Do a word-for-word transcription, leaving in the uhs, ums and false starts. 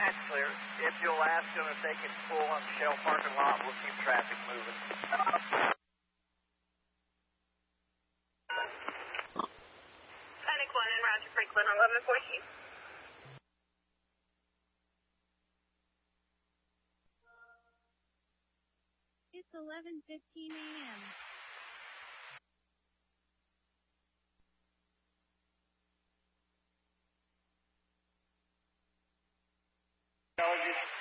That's clear. If you'll ask them if they can pull on the Shell parking lot, we'll keep traffic moving. Panic one and Roger Franklin, eleven fourteen. It's eleven fifteen a m Intelligence